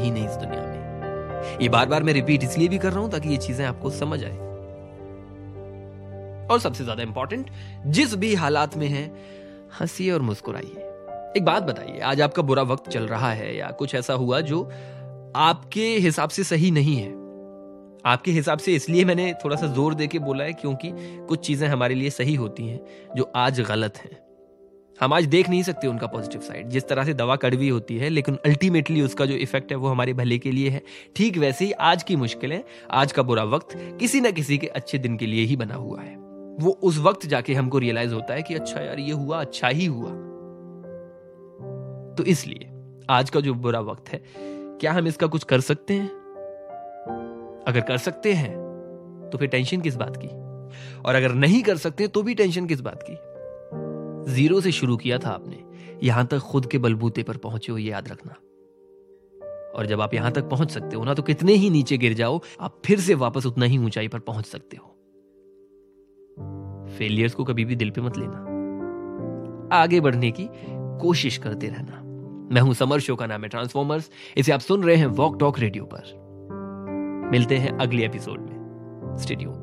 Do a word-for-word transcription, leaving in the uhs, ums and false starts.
ही नहीं इस दुनिया में। ये बार बार मैं रिपीट इसलिए भी कर रहा हूं ताकि ये चीजें आपको समझ आए। और सबसे ज्यादा इंपॉर्टेंट, जिस भी हालात में हैं, हंसिए और मुस्कुराइए। एक बात बताइए, आज आपका बुरा वक्त चल रहा है या कुछ ऐसा हुआ जो आपके हिसाब से सही नहीं है। आपके हिसाब से इसलिए मैंने थोड़ा सा जोर देके बोला है क्योंकि कुछ चीजें हमारे लिए सही होती हैं जो आज गलत हैं। हम आज देख नहीं सकते उनका पॉजिटिव साइड। जिस तरह से दवा कड़वी होती है लेकिन अल्टीमेटली उसका जो इफेक्ट है वो हमारे भले के लिए है, ठीक वैसे ही आज की मुश्किलें, आज का बुरा वक्त किसी ना किसी के अच्छे दिन के लिए ही बना हुआ है। वो उस वक्त जाके हमको रियलाइज होता है कि अच्छा यार ये हुआ, अच्छा ही हुआ। तो इसलिए आज का जो बुरा वक्त है, क्या हम इसका कुछ कर सकते हैं? अगर कर सकते हैं तो फिर टेंशन किस बात की, और अगर नहीं कर सकते तो भी टेंशन किस बात की। जीरो से शुरू किया था आपने, यहां तक खुद के बलबूते पर पहुंचे हो, ये याद रखना। और जब आप यहां तक पहुंच सकते हो ना, तो कितने ही नीचे गिर जाओ, आप फिर से वापस उतना ही ऊंचाई पर पहुंच सकते हो। फेलियर्स को कभी भी दिल पे मत लेना, आगे बढ़ने की कोशिश करते रहना। मैं हूं समर, शो का नाम है ट्रांसफॉर्मर्स। इसे आप सुन रहे हैं वॉक टॉक रेडियो पर। मिलते हैं अगले एपिसोड में। Stay tuned.